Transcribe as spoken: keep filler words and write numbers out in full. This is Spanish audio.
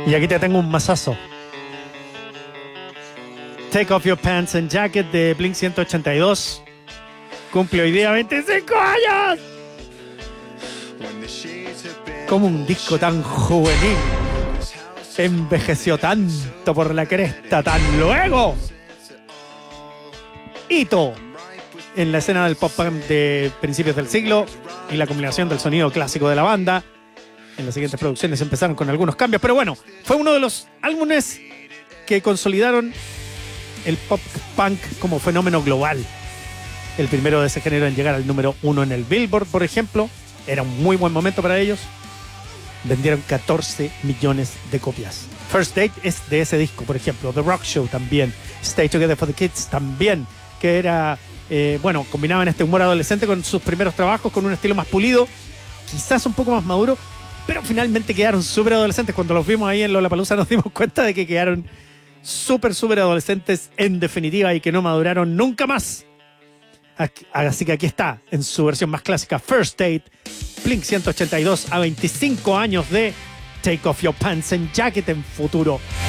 Y aquí te tengo un mazazo. Take Off Your Pants and Jacket de Blink ciento ochenta y dos. Cumple hoy día veinticinco años. Como un disco tan juvenil envejeció tanto por la cresta tan luego. Hito en la escena del pop punk de principios del siglo y la combinación del sonido clásico de la banda. En las siguientes producciones empezaron con algunos cambios, pero bueno, fue uno de los álbumes que consolidaron el pop punk como fenómeno global. El primero de ese género en llegar al número uno en el Billboard, por ejemplo. Era un muy buen momento para ellos. Vendieron catorce millones de copias. First Date es de ese disco, por ejemplo. The Rock Show también. Stay Together for the Kids también, que era, eh, bueno, combinaban este humor adolescente con sus primeros trabajos, con un estilo más pulido, quizás un poco más maduro, pero finalmente quedaron súper adolescentes. Cuando los vimos ahí en Lollapalooza nos dimos cuenta de que quedaron súper, súper adolescentes en definitiva y que no maduraron nunca más. Así que aquí está, en su versión más clásica, First Date, Blink ciento ochenta y dos, a veinticinco años de Take Off Your Pants and Jacket en futuro.